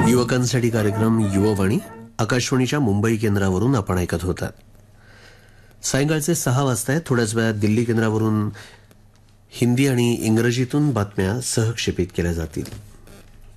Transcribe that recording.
युवकांसाठी कार्यक्रम युववाणी आकाशवाणीच्या मुंबई केंद्रावरून आपण ऐकत होतात. सायंकाळचे 6 वाजताय. थोड्याच वेळात दिल्ली केंद्रावरून हिंदी आणि इंग्रजीतून बातम्या सहक्षेपित केल्या जातील.